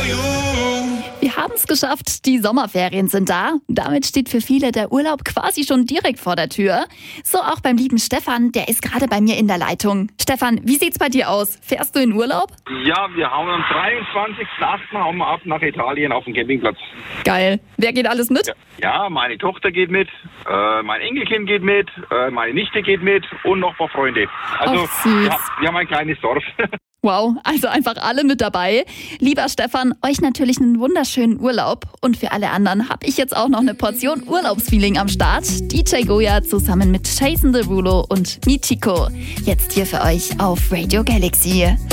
Wir haben es geschafft, die Sommerferien sind da. Damit steht für viele der Urlaub quasi schon direkt vor der Tür. So auch beim lieben Stefan, der ist gerade bei mir in der Leitung. Stefan, wie sieht's bei dir aus? Fährst du in Urlaub? Ja, wir hauen am 23.08. hauen wir ab nach Italien auf dem Campingplatz. Geil. Wer geht alles mit? Ja, meine Tochter geht mit, mein Enkelkind geht mit, meine Nichte geht mit und noch ein paar Freunde. Also Ach, süß. ja, wir haben ein kleines Dorf. Wow, also einfach alle mit dabei. Lieber Stefan, euch natürlich einen wunderschönen Urlaub. Und für alle anderen habe ich jetzt auch noch eine Portion Urlaubsfeeling am Start. DJ Goya zusammen mit Jason Derulo und Michiko. Jetzt hier für euch auf Radio Galaxy.